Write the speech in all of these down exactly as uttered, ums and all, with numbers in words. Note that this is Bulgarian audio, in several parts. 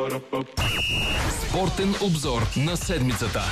Спортен обзор на седмицата.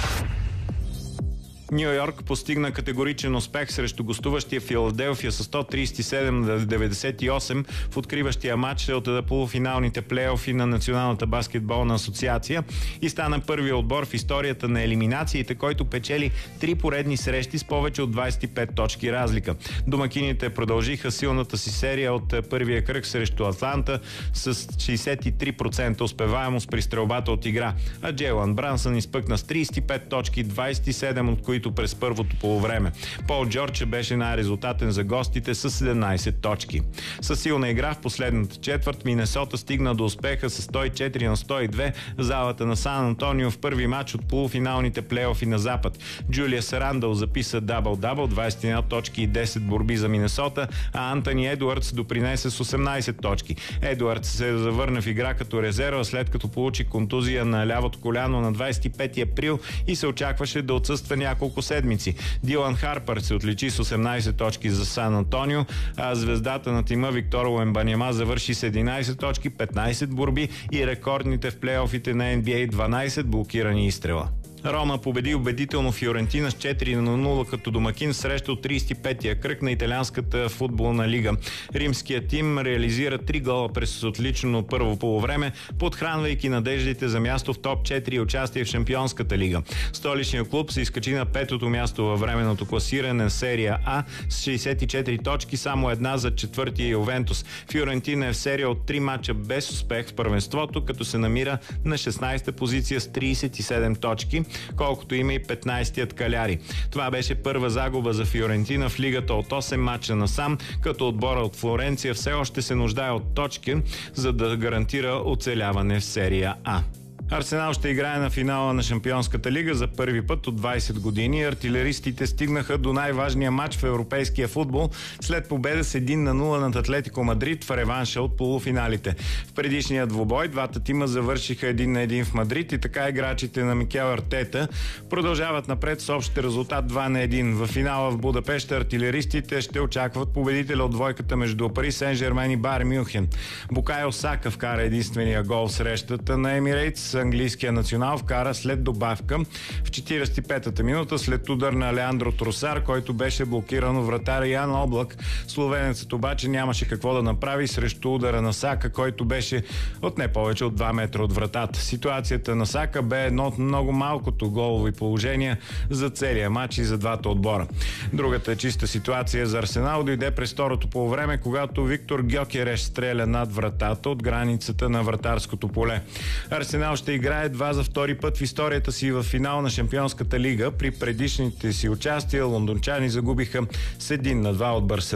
Ню Йорк постигна категоричен успех срещу гостуващия Филаделфия с сто тридесет и седем на деветдесет и осем в откриващия матч от полуфиналните плейофи на Националната баскетболна асоциация и стана първият отбор в историята на елиминациите, който печели три поредни срещи с повече от двадесет и пет точки разлика. Домакините продължиха силната си серия от първия кръг срещу Атланта с шейсет и три процента успеваемост при стрелбата от игра, а Джейлън Брансън изпъкна с тридесет и пет точки, двадесет и седем от които през първото полувреме. Пол Джордж беше най-резултатен за гостите с седемнадесет точки. Със силна игра в последната четвърт Минесота стигна до успеха с сто и четири на сто и две в залата на Сан Антонио в първи матч от полуфиналните плейофи на Запад. Джулиас Рандъл записа дабъл-дабъл, двадесет и една точки и десет борби за Минесота, а Антони Едуардс допринесе с осемнадесет точки. Едуардс се завърна в игра като резерва, след като получи контузия на лявото коляно на двадесет и пети април и се очакваше да отсъства няколко седмици. Дилан Харпър се отличи с осемнадесет точки за Сан Антонио, а звездата на тима Виктор Уембаньяма завърши с единадесет точки, петнадесет борби и рекордните в плейофите на Ен Би Ей дванадесет блокирани изстрела. Рома победи убедително Фиорентина с четири на нула като домакин срещу тридесет и петия кръг на италианската футболна лига. Римският тим реализира три гола през отлично първо полувреме, подхранвайки надеждите за място в топ четири и участие в Шампионската лига. Столичният клуб се изкачи на петото място във временното класиране на серия А с шейсет и четири точки, само една за четвъртия Ювентус. Фиорентина е в серия от три мача без успех в първенството, като се намира на шестнадесета позиция с тридесет и седем точки, колкото има и петнадесетият Каляри. Това беше първа загуба за Фиорентина в лигата от осем мача насам, като отбора от Флоренция все още се нуждае от точки, за да гарантира оцеляване в серия А. Арсенал ще играе на финала на Шампионската лига за първи път от двадесет години. Артилеристите стигнаха до най-важния матч в европейския футбол след победа с един на нула над Атлетико Мадрид в реванша от полуфиналите. В предишния двубой двата тима завършиха един на един в Мадрид и така играчите на Микел Артета продължават напред с общ резултат два на един. В финала в Будапеща артилеристите ще очакват победителя от двойката между Пари Сен-Жермен и Байер Мюнхен. Букайо Сака вкара единствения гол в срещата на Емирейтс. Английския национал вкара след добавка в четиридесет и петата минута след удар на Леандро Тросар, който беше блокиран от вратаря Ян Облак. Словенецът обаче нямаше какво да направи срещу удара на Сака, който беше от не повече от два метра от вратата. Ситуацията на Сака бе едно от много малкото голови положения за целия матч и за двата отбора. Другата чиста ситуация за Арсенал дойде през второто полувреме, когато Виктор Гьокереш стреля над вратата от границата на вратарското поле. Арсенал ще играе едва за втори път в историята си в финал на Шампионската лига. При предишните си участия лондончани загубиха с един на два от Барселона.